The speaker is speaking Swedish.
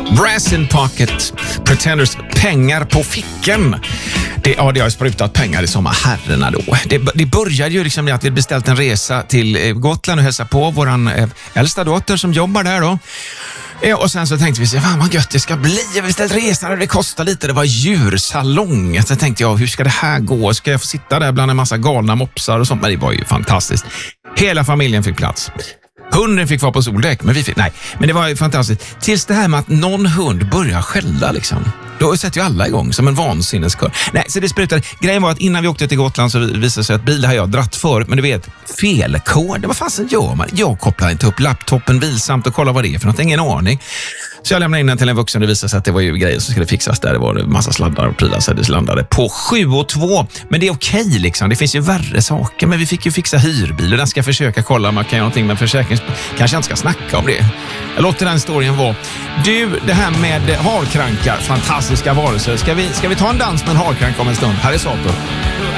Brass in pocket, Pretenders, pengar på fickan. Det har sprutat pengar i sommarherrarna då. Det började ju liksom med att vi beställt en resa till Gotland och hälsa på våran äldsta dotter som jobbar där då. Och sen så tänkte vi, fan vad gött det ska bli. Vi beställde resan och det kostar lite. Det var djursalong. Så tänkte jag, hur ska det här gå? Ska jag få sitta där bland en massa galna mopsar och sånt? Men det var ju fantastiskt. Hela familjen fick plats. Hunden fick vara på soldäck, men vi fick... Nej, men det var ju fantastiskt. Tills det här med att någon hund börjar skälla liksom. Då sätter ju alla igång som en vansinneskör. Nej, så det sprutade. Grejen var att innan vi åkte till Gotland så visade det sig att bilar har jag dratt för. Men du vet, felkod. Vad fasen gör man? Jag kopplar inte upp laptopen vilsamt och kollar vad det är för något. Ingen aning. Så jag lämnade in den till en vuxen och det visade sig att det var ju grejer som skulle fixas där. Det var en massa sladdar och prylar så det landade på 7,2. Men det är okej liksom. Det finns ju värre saker. Men vi fick ju fixa hyrbil och den ska försöka kolla om man kan göra någonting med försäkrings... Kanske jag inte ska snacka om det. Jag låter den storyn vara. Du, det här med harkrankar, fantastiska varelser. Ska vi ta en dans med en harkrank om en stund? Här är Sato.